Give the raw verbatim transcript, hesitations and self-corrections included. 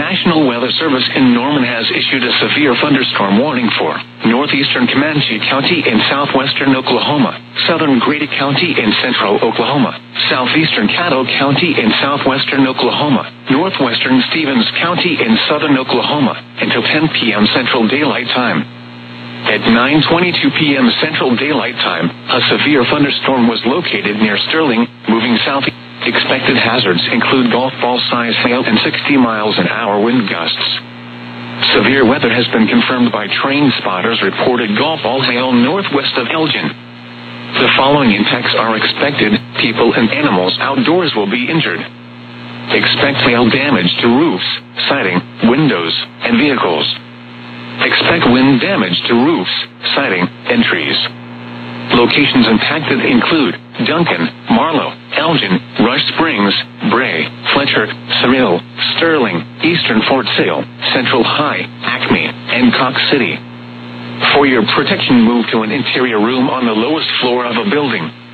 National Weather Service in Norman has issued a severe thunderstorm warning for northeastern Comanche County in southwestern Oklahoma, southern Grady County in central Oklahoma, southeastern Caddo County in southwestern Oklahoma, northwestern Stevens County in southern Oklahoma, until ten p.m. Central Daylight Time. At nine twenty-two p.m. Central Daylight Time, a severe thunderstorm was located near Sterling, moving south. Expected hazards include golf ball-size hail and sixty miles an hour wind gusts. Severe weather has been confirmed by train spotters reported golf ball hail northwest of Elgin. The following impacts are expected: people and animals outdoors will be injured. Expect hail damage to roofs, siding, windows, and vehicles. Expect wind damage to roofs, siding, and trees. Locations impacted include Duncan, Marlow, Elgin, Rush Springs, Bray, Fletcher, Surreal, Sterling, Eastern Fort Sill, Central High, Acme, and Cox City. For your protection, move to an interior room on the lowest floor of a building.